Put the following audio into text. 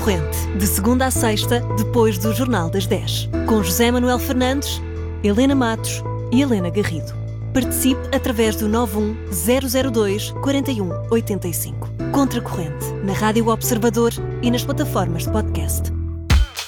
Contracorrente, de segunda à sexta, depois do Jornal das 10. Com José Manuel Fernandes, Helena Matos e Helena Garrido. Participe através do 91002-4185. Contracorrente, na Rádio Observador e nas plataformas de podcast.